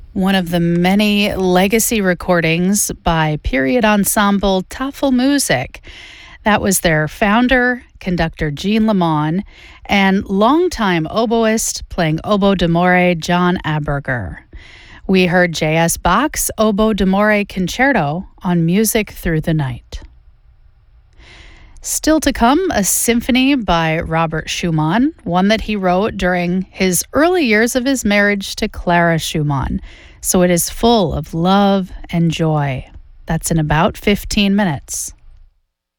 One of the many legacy recordings by period ensemble Tafelmusik. That was their founder, conductor Jean Lamont, and longtime oboist playing oboe d'amore John Aberger. We heard J.S. Bach's Oboe d'Amore Concerto on Music Through the Night. Still to come, a symphony by Robert Schumann, one that he wrote during his early years of his marriage to Clara Schumann. So it is full of love and joy. That's in about 15 minutes.